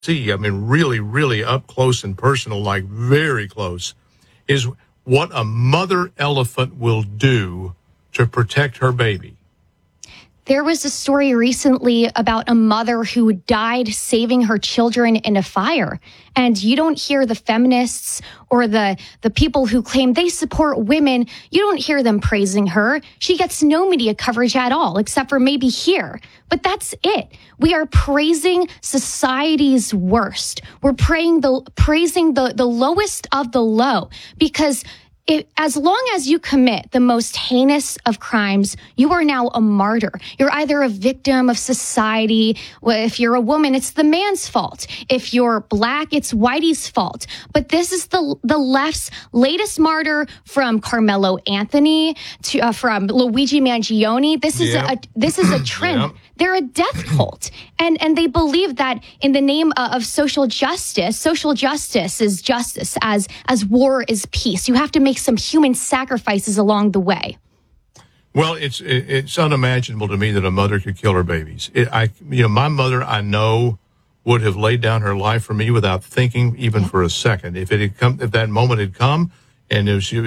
see, I mean, really, really up close and personal, like very close, is what a mother elephant will do to protect her baby. There was a story recently about a mother who died saving her children in a fire. And you don't hear the feminists or the people who claim they support women. You don't hear them praising her. She gets no media coverage at all, except for maybe here. But that's it. We are praising society's worst. We're praising the lowest of the low, because as long as you commit the most heinous of crimes, you are now a martyr. You're either a victim of society. If you're a woman, it's the man's fault. If you're black, it's whitey's fault. But this is the left's latest martyr, from Carmelo Anthony to from Luigi Mangione. This is a trend. Yep. They're a death cult, and they believe that in the name of social justice is justice, as war is peace. You have to make some human sacrifices along the way. Well, it's unimaginable to me that a mother could kill her babies. My mother, I know, would have laid down her life for me without thinking even for a second. If that moment had come, and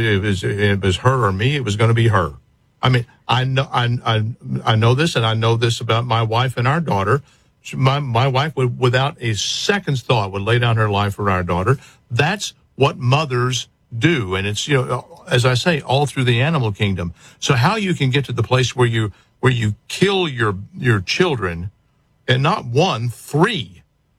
it was her or me, it was going to be her. I mean, I know this, and I know this about my wife and our daughter. My wife would, without a second's thought, would lay down her life for our daughter. That's what mothers do, and it's, as I say, all through the animal kingdom. So how you can get to the place where you kill your children, and not one, three,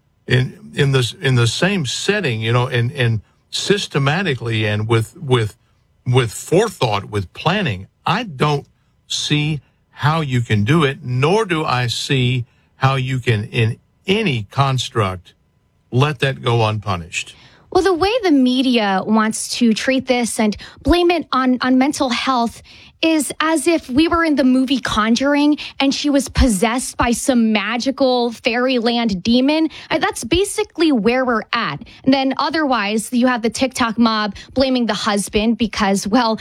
in the same setting, and systematically and with forethought, with planning. I don't see how you can do it, nor do I see how you can, in any construct, let that go unpunished. Well, the way the media wants to treat this and blame it on mental health is as if we were in the movie Conjuring and she was possessed by some magical fairyland demon. That's basically where we're at. And then otherwise, you have the TikTok mob blaming the husband because, well,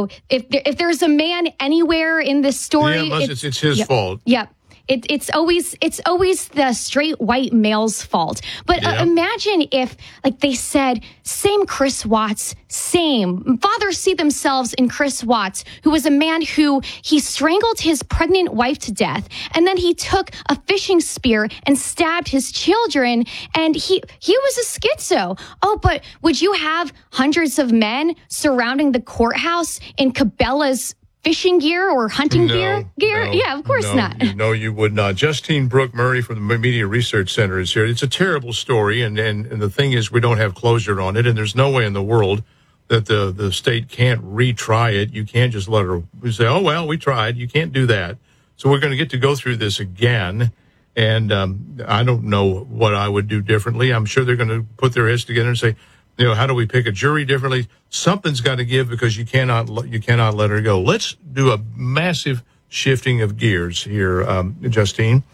if there's a man anywhere in this story, it's his fault. Yep. It's always the straight white male's fault. But imagine if, like they said, same Chris Watts, same. Fathers see themselves in Chris Watts, who was a man who he strangled his pregnant wife to death, and then he took a fishing spear and stabbed his children, and he was a schizo. Oh, but would you have hundreds of men surrounding the courthouse in Cabela's fishing gear or hunting gear? No, yeah, of course not. No, you would not. Justine Brooke Murray from the Media Research Center is here. It's a terrible story, and the thing is, we don't have closure on it, and there's no way in the world that the state can't retry it. You can't just let her say, oh, well, we tried. You can't do that. So we're going to go through this again, and I don't know what I would do differently. I'm sure they're going to put their heads together and say, how do we pick a jury differently? Something's got to give, because you cannot let her go. Let's do a massive shifting of gears here, Justine.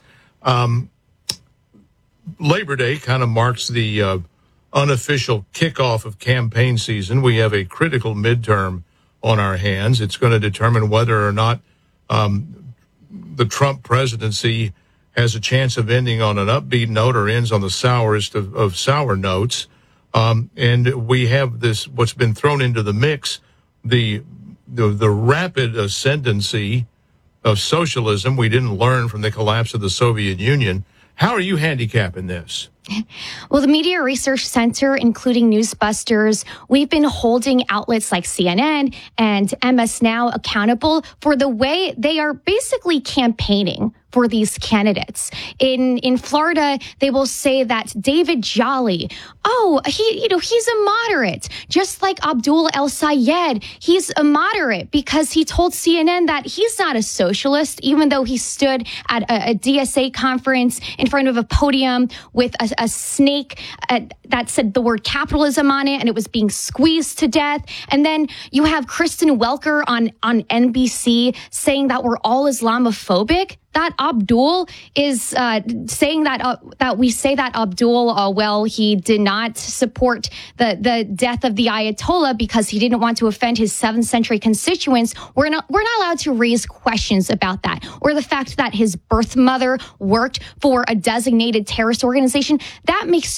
Labor Day kind of marks the unofficial kickoff of campaign season. We have a critical midterm on our hands. It's going to determine whether or not the Trump presidency has a chance of ending on an upbeat note or ends on the sourest of sour notes. And we have what's been thrown into the mix, the rapid ascendancy of socialism we didn't learn from the collapse of the Soviet Union. How are you handicapping this? Well, the Media Research Center, including Newsbusters, we've been holding outlets like CNN and MS Now accountable for the way they are basically campaigning for these candidates. In Florida, they will say that David Jolly, he's a moderate, just like Abdul El Sayed. He's a moderate because he told CNN that he's not a socialist, even though he stood at a DSA conference in front of a podium with a snake that said the word capitalism on it, and it was being squeezed to death. And then you have Kristen Welker on NBC saying that we're all Islamophobic. that Abdul is saying that we say that Abdul, well, he did not support the death of the Ayatollah because he didn't want to offend his 7th century constituents. We're not allowed to raise questions about that, or the fact that his birth mother worked for a designated terrorist organization. That makes